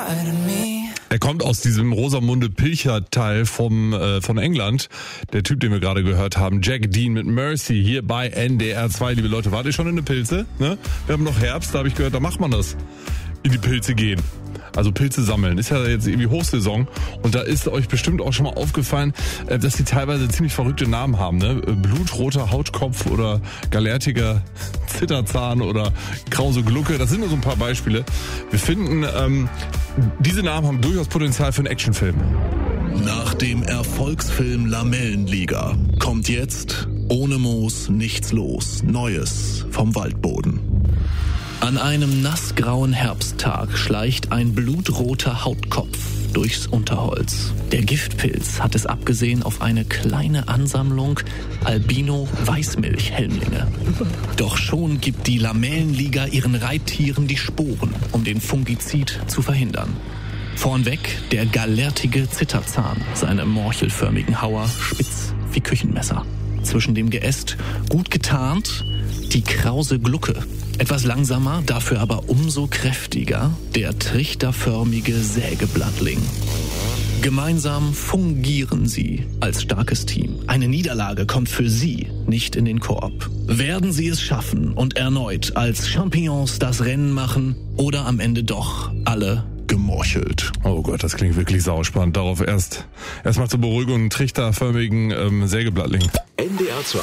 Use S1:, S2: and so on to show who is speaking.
S1: Er kommt aus diesem Rosamunde Pilcher-Teil von England. Der Typ, den wir gerade gehört haben, Jack Dean mit Mercy, hier bei NDR 2. Liebe Leute, wart ihr schon in eine Pilze? Ne? Wir haben noch Herbst, da habe ich gehört, da macht man das. In die Pilze gehen. Also Pilze sammeln. Ist ja jetzt irgendwie Hochsaison. Und da ist euch bestimmt auch schon mal aufgefallen, dass die teilweise ziemlich verrückte Namen haben. Ne? Blutroter Hautkopf oder galertiger Zitterzahn oder krause Glucke. Das sind nur so ein paar Beispiele. Wir finden, diese Namen haben durchaus Potenzial für einen Actionfilm.
S2: Nach dem Erfolgsfilm Lamellenliga kommt jetzt Ohne Moos nichts los. Neues vom Waldboden. An einem nassgrauen Herbsttag schleicht ein blutroter Hautkopf durchs Unterholz. Der Giftpilz hat es abgesehen auf eine kleine Ansammlung Albino-Weißmilch-Helmlinge. Doch schon gibt die Lamellenliga ihren Reittieren die Sporen, um den Fungizid zu verhindern. Vornweg der galertige Zitterzahn, seine morchelförmigen Hauer spitz wie Küchenmesser. Zwischen dem Geäst gut getarnt die krause Glucke. Etwas langsamer, dafür aber umso kräftiger, der trichterförmige Sägeblattling. Gemeinsam fungieren sie als starkes Team. Eine Niederlage kommt für sie nicht in den Korb. Werden sie es schaffen und erneut als Champignons das Rennen machen oder am Ende doch alle gemorchelt?
S1: Oh Gott, das klingt wirklich sauspannend. Darauf erstmal zur Beruhigung einen trichterförmigen Sägeblattling.
S3: NDR 2